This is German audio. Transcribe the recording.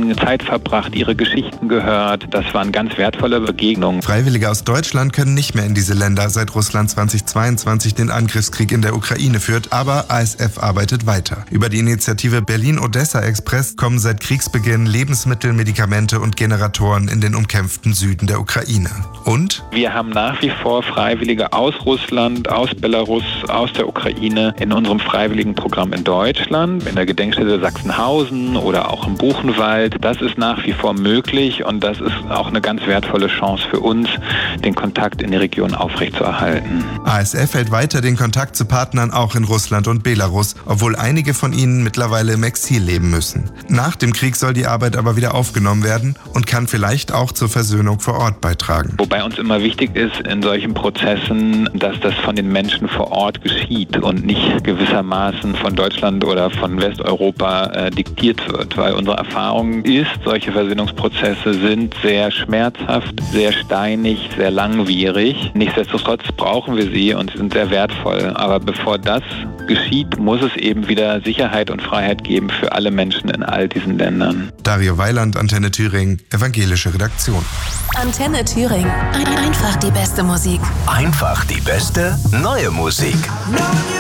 ihnen Zeit verbracht, ihre Geschichten gehört. Das waren ganz wertvolle Begegnungen. Freiwillige aus Deutschland können nicht mehr in diese Länder, seit Russland 2022 den Angriffskrieg in der Ukraine führt, aber ASF arbeitet weiter. Über die Initiative Berlin-Odessa-Express kommen seit Kriegsbeginn Lebensmittel, Medikamente und Generatoren in den umkämpften Süden der Ukraine. Und wir haben nach wie vor Freiwillige aus Russland, aus Belarus, aus der Ukraine in unserem Freiwilligenprogramm in Deutschland, in der Gedenkstätte Sachsenhausen oder auch im Buchenwald. Das ist nach wie vor möglich und das ist auch eine ganz wertvolle Chance für uns, den Kontakt in die Region aufrechtzuerhalten. ASF hält weiter den Kontakt zu Partnern auch in Russland und Belarus, obwohl einige von ihnen mittlerweile im Exil leben müssen. Nach dem Krieg soll die Arbeit aber wieder aufgenommen werden und kann vielleicht auch zur Versöhnung vor Ort beitragen. Wobei uns immer wichtig ist in solchen Prozessen, dass das von den Menschen vor Ort geschieht und nicht gewissermaßen von Deutschland oder von Westeuropa diktiert wird. Weil unsere Erfahrung ist, solche Versöhnungsprozesse sind sehr schmerzhaft, sehr steinig, sehr langwierig. Nichtsdestotrotz brauchen wir sie und sie sind sehr wertvoll. Aber bevor das geschieht, muss es eben wieder Sicherheit und Freiheit geben für alle Menschen in all diesen Ländern. Dario Weiland, Antenne Thüringen, evangelische Redaktion. Antenne Thüringen. Einfach die beste Musik. Einfach die beste neue Musik.